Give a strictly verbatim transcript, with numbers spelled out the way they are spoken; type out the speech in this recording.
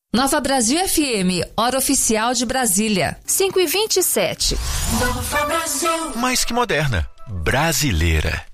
Nova Brasil F M, hora oficial de Brasília, cinco e vinte e sete. Nova Brasil. Mais que moderna, brasileira.